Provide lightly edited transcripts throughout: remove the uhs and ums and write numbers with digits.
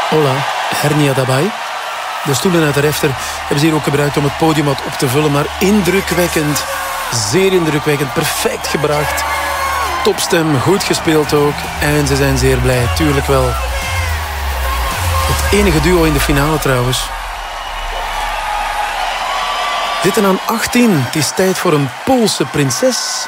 Hola, hernia daarbij. De stoelen uit de refter hebben ze hier ook gebruikt om het podium wat op te vullen. Maar indrukwekkend, zeer indrukwekkend, perfect gebracht. Topstem, goed gespeeld ook. En ze zijn zeer blij, tuurlijk wel. Het enige duo in de finale trouwens. Zitten aan 18. Het is tijd voor een Poolse prinses.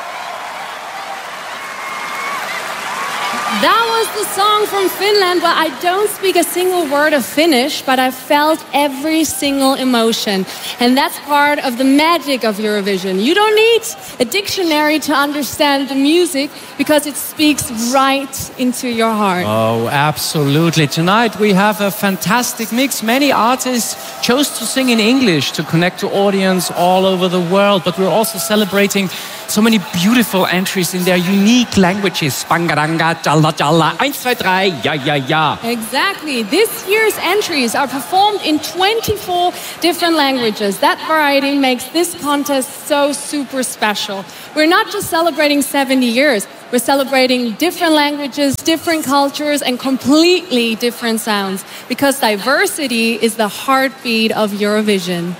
That was the song from Finland, but I don't speak a single word of Finnish, but I felt every single emotion. And that's part of the magic of Eurovision. You don't need a dictionary to understand the music because it speaks right into your heart. Oh, absolutely. Tonight we have a fantastic mix. Many artists chose to sing in English to connect to audience all over the world, but we're also celebrating so many beautiful entries in their unique languages. Bangaranga, jalla jalla, 1, 2, 3, ja, ja, ja. Exactly. This year's entries are performed in 24 different languages. That variety makes this contest so super special. We're not just celebrating 70 years. We're celebrating different languages, different cultures, and completely different sounds. Because diversity is the heartbeat of Eurovision.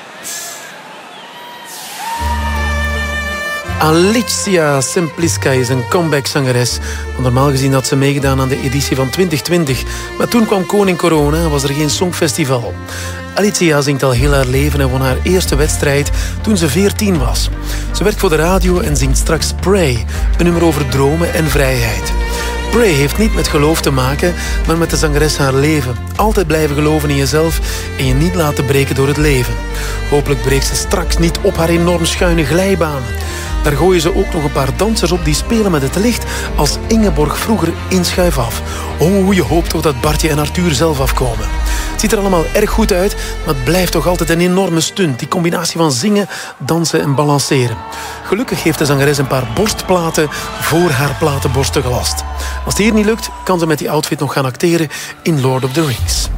Alicia Simpliska is een comeback-zangeres. Normaal gezien had ze meegedaan aan de editie van 2020. Maar toen kwam koning corona en was er geen songfestival. Alicia zingt al heel haar leven en won haar eerste wedstrijd toen ze 14 was. Ze werkt voor de radio en zingt straks Pray, een nummer over dromen en vrijheid. Pray heeft niet met geloof te maken, maar met de zangeres haar leven. Altijd blijven geloven in jezelf en je niet laten breken door het leven. Hopelijk breekt ze straks niet op haar enorm schuine glijbaan. Daar gooien ze ook nog een paar dansers op die spelen met het licht als Ingeborg vroeger in Schuif af. Oh, je hoopt toch dat Bartje en Arthur zelf afkomen. Het ziet er allemaal erg goed uit, maar het blijft toch altijd een enorme stunt. Die combinatie van zingen, dansen en balanceren. Gelukkig heeft de zangeres een paar borstplaten voor haar platenborsten gelast. Als het hier niet lukt, kan ze met die outfit nog gaan acteren in Lord of the Rings.